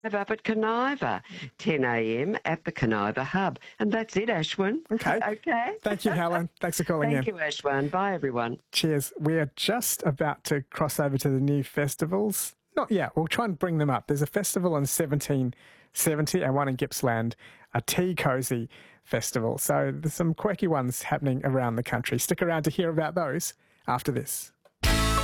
up at Conniva, 10 a.m. at the Conniva Hub. And that's it, Ashwin. Okay. Okay. Thank you, Helen. Thanks for calling in. Thank you, Ashwin. Bye, everyone. Cheers. We are just about to cross over to the new festivals. Not yet. We'll try and bring them up. There's a festival in 1770 and one in Gippsland, a tea cosy festival. So there's some quirky ones happening around the country. Stick around to hear about those after this.